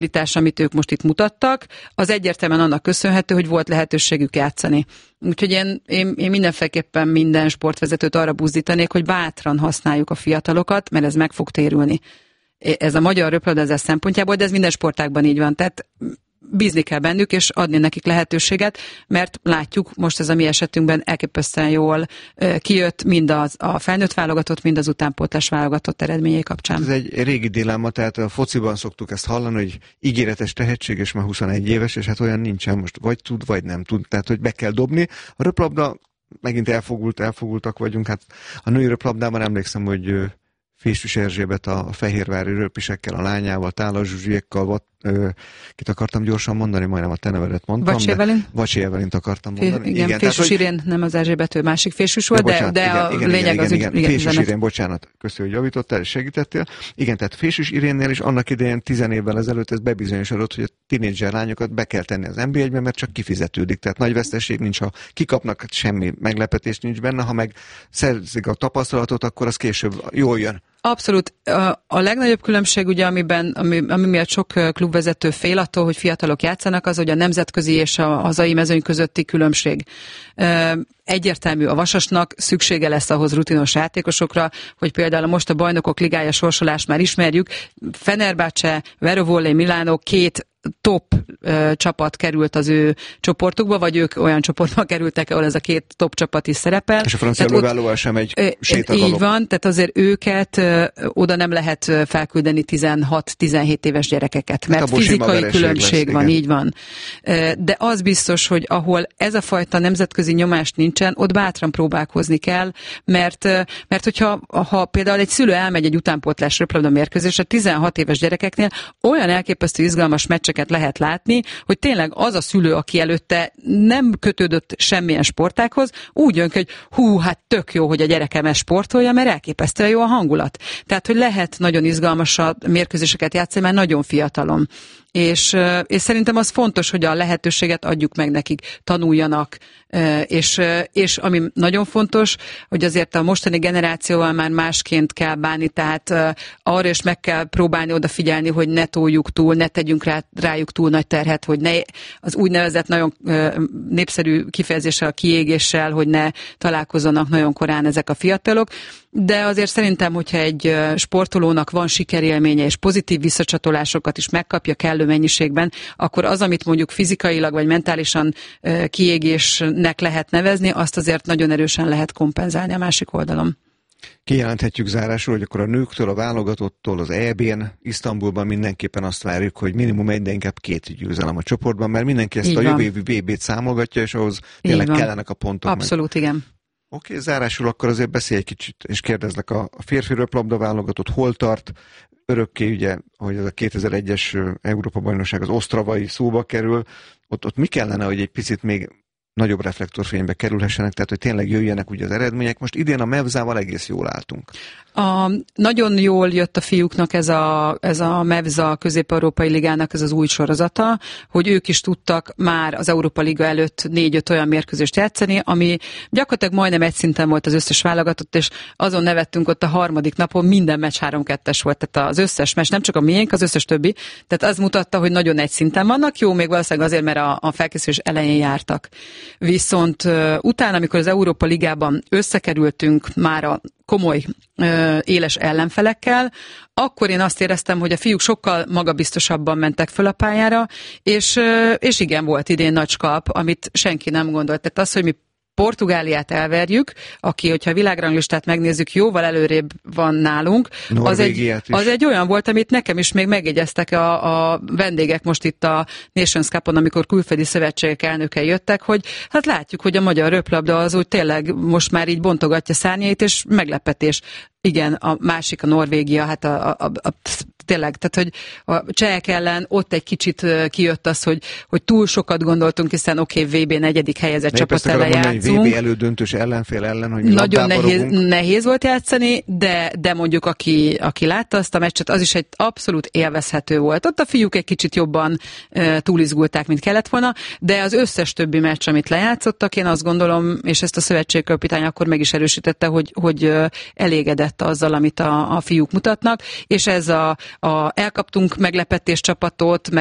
amit ők most itt mutattak, az egyértelműen annak köszönhető, hogy volt lehetőségük játszani. Úgyhogy én mindenféleképpen minden sportvezetőt arra buzdítanék, hogy bátran használjuk a fiatalokat, mert ez meg fog térülni. Ez a magyar röplabdázás szempontjából, de ez minden sportágban így van. Tehát bízni kell bennük, és adni nekik lehetőséget, mert látjuk, most ez a mi esetünkben elképesztően jól kijött mind a felnőtt válogatott, mind az utánpótlás válogatott eredményei kapcsán. Ez egy régi dilemma, tehát a fociban szoktuk ezt hallani, hogy ígéretes tehetség, és már 21 éves, és hát olyan nincsen most, vagy tud, vagy nem tud, tehát hogy be kell dobni. A röplabda, megint elfogultak vagyunk, hát a női röplabdában emlékszem, hogy Fésűs Erzsébet a fehérvári röpisekkel, a lányával, Tálas Zsuzsiékkal, kit akartam gyorsan mondani, majdnem a te nevedet mondtam. Vacsi Evelint akartam mondani. Igen, Fésűs Irén, nem az Erzsébet, ő másik Fésűs volt, de a lényeg az úgy. Fésűs Irén, bocsánat, köszönöm, hogy javítottál és segítettél. Igen, tehát Fésűs Irénnél is annak idején 10 évvel ezelőtt ez bebizonyosodott, hogy a tinédzser lányokat be kell tenni az NB1-be, mert csak kifizetődik. Tehát nagy veszteség nincs, ha kikapnak, semmi meglepetés nincs benne, ha meg szerzik a tapasztalatot, akkor az később jól jön. Abszolút. A legnagyobb különbség, ugye, ami miatt sok klubvezető fél attól, hogy fiatalok játszanak, az, hogy a nemzetközi és a hazai mezőny közötti különbség. Egyértelmű, a Vasasnak szüksége lesz ahhoz rutinos játékosokra, hogy például most a Bajnokok Ligája sorsolás már ismerjük, Fenerbahce, Vero Volley, Milano, 2 top csapat került az ő csoportukba, vagy ők olyan csoportba kerültek, ahol ez a 2 top csapat is szerepel. És a francia lövőállóval sem egy sétagalop. Így van, tehát azért őket oda nem lehet felküldeni 16-17 éves gyerekeket, mert fizikai különbség van, így van. De az biztos, hogy ahol ez a fajta nemzetközi nyomás nincsen, ott bátran próbálkozni kell, mert hogyha például egy szülő elmegy egy utánpótlás röplabda mérkőzésre, 16 éves gyerekeknél olyan elképesztő izgalmas meccseket lehet látni, hogy tényleg az a szülő, aki előtte nem kötődött semmilyen sportághoz, úgy jön ki, hogy hát tök jó, hogy a gyerekem ezt sportolja, mert elképesztően jó a hangulat. Tehát, hogy lehet nagyon izgalmas a mérkőzéseket játszani, mert nagyon fiatalon. És szerintem az fontos, hogy a lehetőséget adjuk meg nekik, tanuljanak, és ami nagyon fontos, hogy azért a mostani generációval már másként kell bánni, tehát arra is meg kell próbálni odafigyelni, hogy ne toljuk túl, ne tegyünk rájuk túl nagy terhet, hogy ne az úgynevezett nagyon népszerű kifejezéssel, a kiégéssel, hogy ne találkozzanak nagyon korán ezek a fiatalok, de azért szerintem, hogyha egy sportolónak van sikerélménye és pozitív visszacsatolásokat is megkapja kellő mennyiségben, akkor az, amit mondjuk fizikailag vagy mentálisan kiégésnek lehet nevezni, azt azért nagyon erősen lehet kompenzálni a másik oldalon. Kijelenthetjük zárásról, hogy akkor a nőktől, a válogatottól, az EB-n, Isztambulban mindenképpen azt várjuk, hogy minimum egy, de inkább 2 győzelem a csoportban, mert mindenki ezt a jövő évi VB-t számolgatja, és ahhoz tényleg kellenek a pontok. Abszolút, igen. Oké, zárásul akkor azért beszélj egy kicsit, és kérdezlek, a férfi röplabda válogatott hol tart? Örökké ugye, hogy ez a 2001-es Európa-bajnokság az osztravai szóba kerül, ott mi kellene, hogy egy picit még nagyobb reflektorfénybe kerülhessenek, tehát hogy tényleg jöjjenek ugye az eredmények. Most idén a Mevzával egész jól álltunk. Nagyon jól jött a fiúknak ez a Mevza Közép-Európai Ligának ez az új sorozata, hogy ők is tudtak már az Európa Liga előtt 4-5 olyan mérkőzést játszani, ami gyakorlatilag majdnem egy szinten volt az összes válogatott, és azon nevettünk ott a harmadik napon, minden meccs 3-2-es volt, tehát az összes meccs, nem csak a miénk, az összes többi, tehát az mutatta, hogy nagyon egy szinten vannak, jó, még valószínűleg azért, mert a felkészülés elején jártak. Viszont utána, amikor az Európa Ligában összekerültünk már a komoly, éles ellenfelekkel, akkor én azt éreztem, hogy a fiúk sokkal magabiztosabban mentek föl a pályára, és igen, volt idén nagy skalp, amit senki nem gondolt. Tehát az, hogy mi Portugáliát elverjük, aki, hogyha a világranglistát megnézzük, jóval előrébb van nálunk. Az egy olyan volt, amit nekem is még megjegyeztek a vendégek most itt a Nations Cup-on, amikor külföldi szövetségek elnökei jöttek, hogy hát látjuk, hogy a magyar röplabda az úgy tényleg most már így bontogatja szárnyait, és meglepetés. Igen, a másik, a Norvégia, hát tényleg, tehát hogy a csehek ellen ott egy kicsit kijött az, hogy túl sokat gondoltunk, hiszen VB 4. helyezett csapat ellen játszunk. VB elődöntős ellenfél ellen, hogy nagyon nehéz volt játszani, de mondjuk aki látta azt a meccset, az is egy abszolút élvezhető volt. Ott a fiúk egy kicsit jobban túlizgulták, mint kellett volna, de az összes többi meccs, amit lejátszottak, én azt gondolom, és ezt a szövetségkapitány akkor meg is erősítette, hogy elégedett azzal, amit a fiúk mutatnak, és ez elkaptunk meglepetés csapatot,